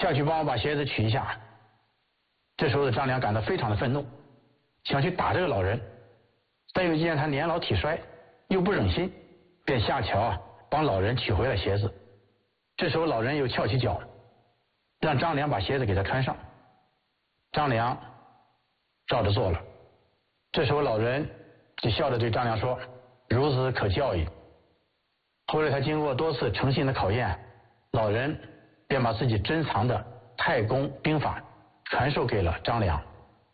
下去帮我把鞋子取一下。这时候的张良感到非常的愤怒，想去打这个老人，但又见他年老体衰，又不忍心，便下桥帮老人取回了鞋子。这时候老人又翘起脚，让张良把鞋子给他穿上。张良照着做了。这时候老人就笑着对张良说：“孺子可教矣。”后来他经过多次诚信的考验，老人便把自己珍藏的太公兵法传授给了张良。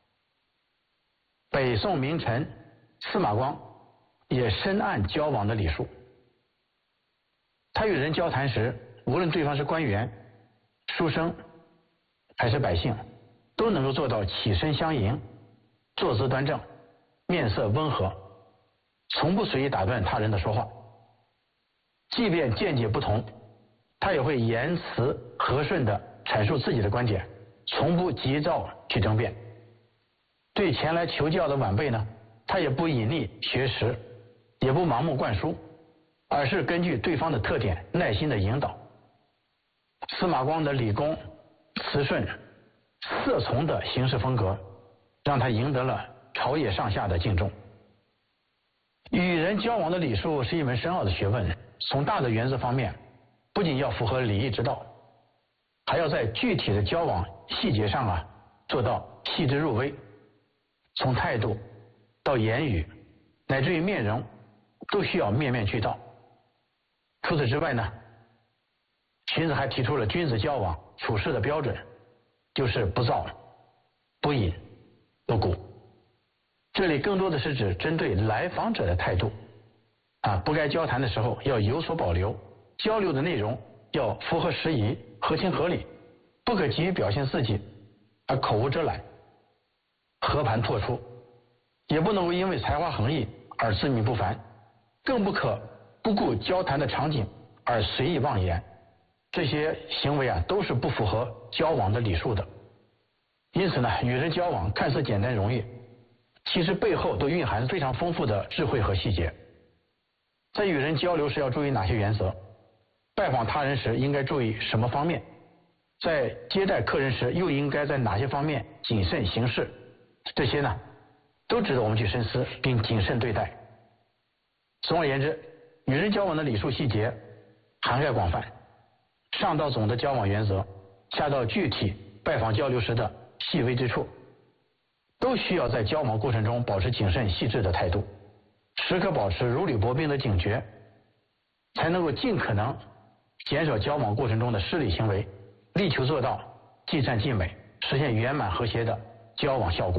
北宋名臣司马光也深谙交往的礼数，他与人交谈时，无论对方是官员、书生还是百姓，都能够做到起身相迎，坐姿端正，面色温和，从不随意打断他人的说话。即便见解不同，他也会言辞和顺地阐述自己的观点，从不急躁去争辩。对前来求教的晚辈呢，他也不隐匿学识，也不盲目灌输，而是根据对方的特点耐心的引导。司马光的理工、辞顺、色从的行事风格，让他赢得了朝野上下的敬重。与人交往的礼数是一门深奥的学问，从大的原则方面，不仅要符合礼义之道，还要在具体的交往细节上做到细致入微，从态度到言语，乃至于面容，都需要面面俱到。除此之外呢，荀子还提出了君子交往处事的标准，就是不躁、不隐、不鼓。这里更多的是指针对来访者的态度不该交谈的时候要有所保留，交流的内容要符合时宜、合情合理，不可急于表现自己而口无遮拦、和盘托出，也不能够因为才华横溢而自命不凡，更不可不顾交谈的场景而随意妄言。这些行为都是不符合交往的礼数的。因此呢，与人交往看似简单容易，其实背后都蕴含非常丰富的智慧和细节。在与人交流时要注意哪些原则？拜访他人时应该注意什么方面？在接待客人时又应该在哪些方面谨慎行事？这些呢，都值得我们去深思并谨慎对待。总而言之，与人交往的礼数细节涵盖广泛，上到总的交往原则，下到具体拜访交流时的细微之处，都需要在交往过程中保持谨慎细致的态度，时刻保持如履薄冰的警觉，才能够尽可能减少交往过程中的失礼行为，力求做到尽善尽美，实现圆满和谐的交往效果。